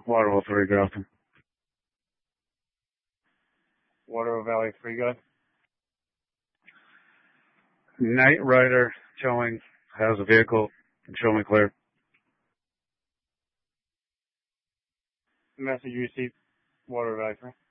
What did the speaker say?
Waterville 3, Grafton. Waterville Valley 3, good. Night Rider showing has a vehicle and show me clear. Message you received, Waterville Valley 3.